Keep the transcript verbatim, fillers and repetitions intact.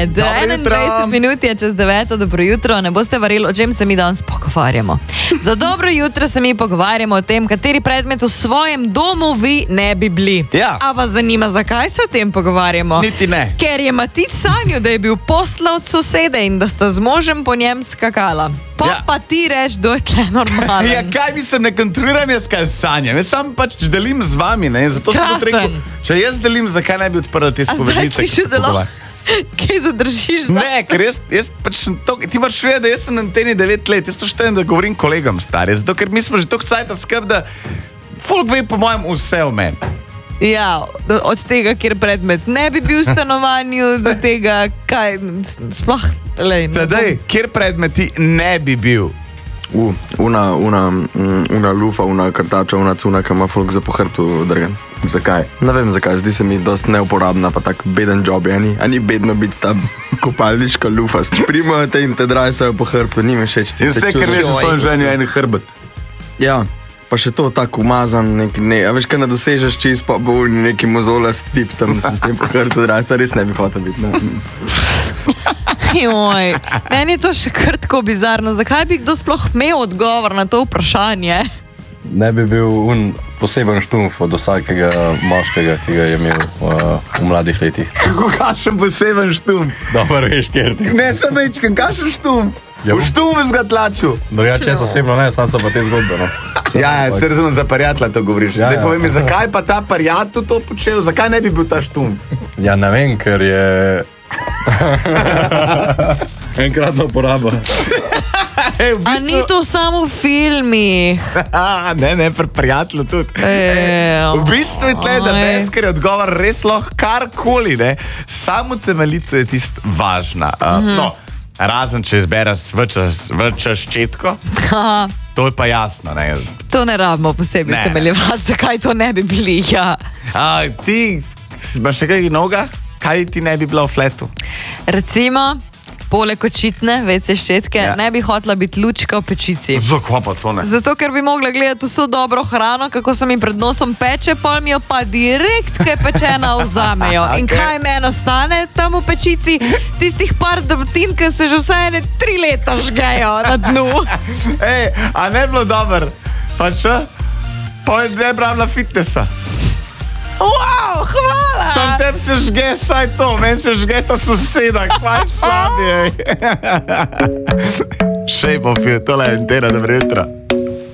devet. enaindvajset minut je čez deveto, dobro jutro. Ne boste verjeli, o čem se mi danes pogovarjamo. Za dobro jutro se mi pogovarjamo o tem, kateri predmet v svojem domu vi ne bi bili. Ja. A vas zanima, zakaj se o tem pogovarjamo? Niti ne. Ker je Matic sanjal, da je bil posla od sosede in da sta z možem po njem skakala. Pa Ja. pa ti reč, da je tle normalno. Ja, kaj mislim, ne kontroliram jaz, kaj sanjam. Jaz sam pač delim z vami, ne? Zato sem tudi rekel, če jaz delim, zakaj ne bi odprl te A zdaj spovednice? slišal, da lahko kaj zadržiš za Ne, ker jaz, jaz pač to, ti moraš vedeti, da jaz sem na anteni devet let, jaz to štejem, da govorim kolegom stari, zato ker mi smo že toliko cajta skrb, da folk ve po mojem vse o meni. Ja, do- od tega, kjer predmet ne bi bil v stanovanju, do tega, kaj sploh, lej, ne bom- Tadej, kjer predmet ti ne bi bil? U, una, una, mm, una lufa, una krtača, una cuna, ki ima folk za po hrbtu drgen. Zakaj? Ne vem zakaj, zdi se mi dost neuporabna, pa tak beden job je, a ni, a ni bedno biti tam kopalniška lufa. Primajo te in te drajajo po hrbtu, ni mi všeč tiste In vse, ker veš, čudne- da so ženi en hrbet. Ja, pa še to tako umazan, nek, ne, a veš, kaj ne dosežeš čist, pa bo neki mozolast tip tam, da se s tem po hrbtu draja, res ne bi hotel biti. Ne. Joj, meni je to še kar tako bizarno. Zakaj bi kdo sploh imel odgovor na to vprašanje? Ne bi bil un poseben štumf od vsakega moškega, ki ga je imel uh, v mladih letih. Kako kašem poseben štum? Dobro veš, kjer ti. Ne, sem večken, kašem štum? Ja, V štumu zgatlaču. Drugače, jaz osebno ne, sam so pa te zgodbe. No. Ja, ja, se razumem, za parjatla to govoriš. Ja, Daj, ja. povej mi, zakaj pa ta parjatu to počel, zakaj ne bi bil ta štum? Ja, ne vem, ker je enkratna poraba. Ej, v A bistvu... ni to samo v filmih? ne, ne, pri prijatelju tudi. Ejo. V bistvu je tle, da Oj. res, ker je odgovor res lahko karkoli, ne. Samo temeljito je tist važna. Uh, Mhm. no, razen če izbereš vrča ščetko, Aha, to je pa jasno, ne. to ne rabimo posebej Ne. temeljevati, zakaj to ne bi bili. Ja. A, ti imaš še kaj noga? Kaj ti ne bi bilo v fletu? Recimo, poleg očitne vece ščetke, Ja. ja. ne bi hotela biti lučka v pečici. Zakaj pa to ne? Zato, ker bi mogla gledati vso dobro hrano, kako se mi pred nosom peče, pol mi jo pa direkt, kaj pečena vzamejo. In Okej. kaj meni ostane tam v pečici? Tistih par drobtin, ki se že vsaj ene tri leta žgejo na dnu. Ej, a ne bi bilo dobro? Pa še? Pa je ne bravila fitnesa. Wow, hvala! Sam tebi se žge, saj to, meni se žge ta soseda, kaj slabi, ej. Še bo pil, tole je entera, dobro jutro.